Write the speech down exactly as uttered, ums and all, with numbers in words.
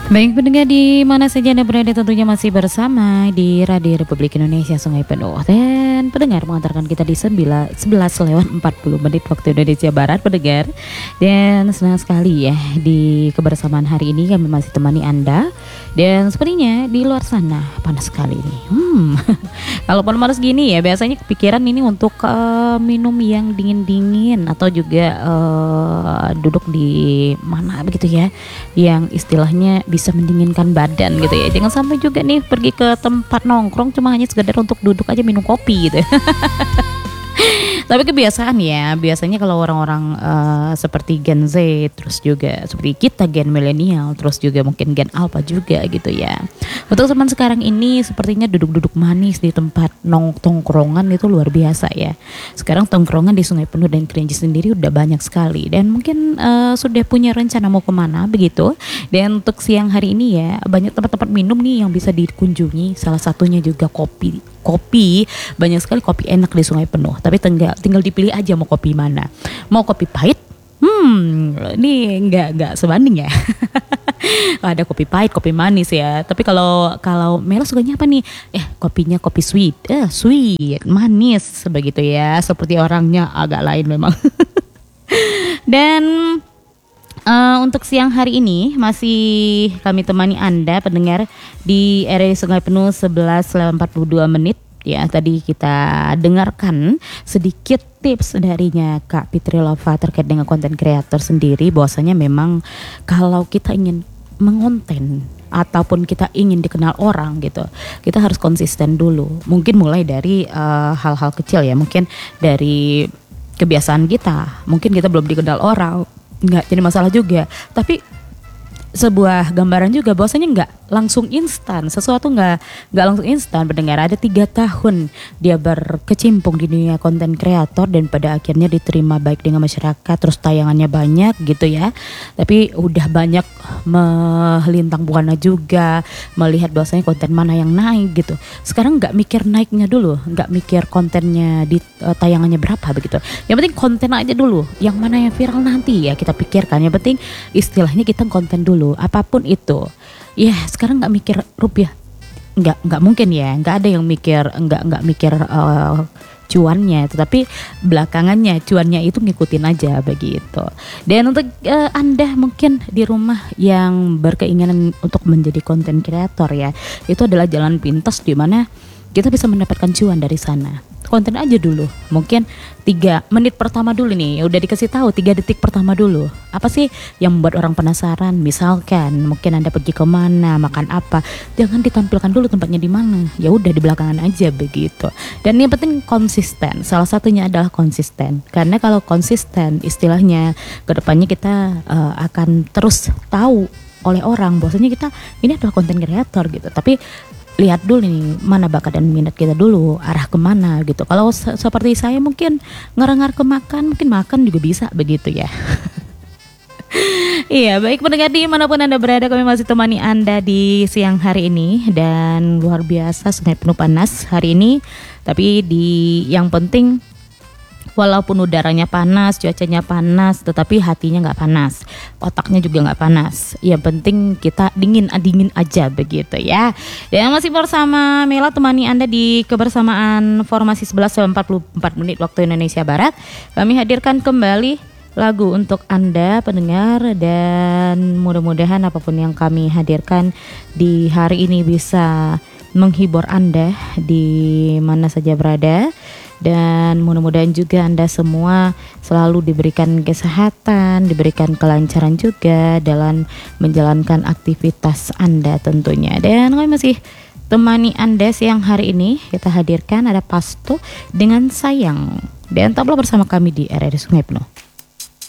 Baik pendengar di mana saja Anda berada, tentunya masih bersama di Radio Republik Indonesia Sungai Penuh. Dan pendengar mengantarkan kita di sembilan, sebelas lewat empat puluh menit waktu Indonesia Barat pendengar. Dan senang sekali ya di kebersamaan hari ini kami masih temani Anda. Dan sepertinya di luar sana panas sekali nih. Hmm. Kalau panas gini ya biasanya kepikiran ini untuk uh, minum yang dingin-dingin atau juga uh, duduk di mana begitu ya, yang istilahnya bisa mendinginkan badan gitu ya. Jangan sampai juga nih pergi ke tempat nongkrong cuma hanya sekedar untuk duduk aja minum kopi gitu. Tapi kebiasaan ya, biasanya kalau orang-orang uh, seperti Gen Z, terus juga seperti kita Gen milenial, terus juga mungkin Gen Alpha juga gitu ya. Untuk zaman sekarang ini sepertinya duduk-duduk manis di tempat nongkrongkan itu luar biasa ya. Sekarang tongkrongan di Sungai Penuh dan Kerinci sendiri udah banyak sekali, dan mungkin uh, sudah punya rencana mau kemana begitu. Dan untuk siang hari ini ya, banyak tempat-tempat minum nih yang bisa dikunjungi. Salah satunya juga kopi. Kopi, banyak sekali kopi enak di Sungai Penuh. Tapi tinggal, tinggal dipilih aja mau kopi mana. Mau kopi pahit? Hmm, ini nggak nggak sebanding ya. Ada kopi pahit, kopi manis ya. Tapi kalau kalau Mela sukanya apa nih? Eh, kopinya kopi sweet, eh sweet, manis, begitu ya. Seperti orangnya agak lain memang. Dan Uh, untuk siang hari ini masih kami temani Anda pendengar di R R I Sungai Penuh sebelas lewat empat puluh dua menit. Ya, tadi kita dengarkan sedikit tips darinya Kak Fitri Lova terkait dengan konten kreator sendiri, bahwasanya memang kalau kita ingin mengonten ataupun kita ingin dikenal orang gitu, kita harus konsisten dulu. Mungkin mulai dari uh, hal-hal kecil ya, mungkin dari kebiasaan kita. Mungkin kita belum dikenal orang, nggak jadi masalah juga, tapi sebuah gambaran juga bahwasanya nggak langsung instan, sesuatu nggak nggak langsung instan. Pendengar, ada tiga tahun dia berkecimpung di dunia konten kreator dan pada akhirnya diterima baik dengan masyarakat, terus tayangannya banyak gitu ya. Tapi udah banyak melintang buana juga, melihat bahwasanya konten mana yang naik gitu. Sekarang nggak mikir naiknya dulu, nggak mikir kontennya di uh, tayangannya berapa begitu. Yang penting konten aja dulu, yang mana yang viral nanti ya kita pikirkan. Yang penting istilahnya kita konten dulu, apapun itu. Ya sekarang nggak mikir rupiah, nggak nggak mungkin ya, nggak ada yang mikir, nggak nggak mikir uh, cuannya, tetapi belakangannya cuannya itu ngikutin aja begitu. Dan untuk uh, Anda mungkin di rumah yang berkeinginan untuk menjadi konten kreator ya, itu adalah jalan pintas di mana kita bisa mendapatkan cuan dari sana. Konten aja dulu, mungkin tiga menit pertama dulu nih, udah dikasih tahu tiga detik pertama dulu. Apa sih yang membuat orang penasaran? Misalkan mungkin Anda pergi kemana, makan apa, jangan ditampilkan dulu tempatnya di mana. Ya udah di belakangan aja begitu. Dan yang penting konsisten. Salah satunya adalah konsisten. Karena kalau konsisten, istilahnya kedepannya kita uh, akan terus tahu oleh orang bahwasanya kita ini adalah konten kreator gitu. Tapi lihat dulu nih mana bakat dan minat kita dulu, arah kemana gitu. Kalau se- seperti saya mungkin ngarang-ngar ke makan, mungkin makan juga bisa begitu ya. Iya, baik pendengar dimanapun Anda berada, kami masih temani Anda di siang hari ini. Dan luar biasa Sungai Penuh panas hari ini. Tapi di yang penting walaupun udaranya panas, cuacanya panas, tetapi hatinya nggak panas, otaknya juga nggak panas. Yang penting kita dingin-dingin aja begitu ya. Dan masih bersama Mela temani Anda di kebersamaan formasi sebelas lewat empat puluh empat menit waktu Indonesia Barat. Kami hadirkan kembali lagu untuk Anda pendengar, dan mudah-mudahan apapun yang kami hadirkan di hari ini bisa menghibur Anda di mana saja berada. Dan mudah-mudahan juga Anda semua selalu diberikan kesehatan, diberikan kelancaran juga dalam menjalankan aktivitas Anda tentunya. Dan kami masih temani Anda siang hari ini. Kita hadirkan ada Pasto dengan Sayang. Dan tetaplah bersama kami di R R I Sungai Penuh.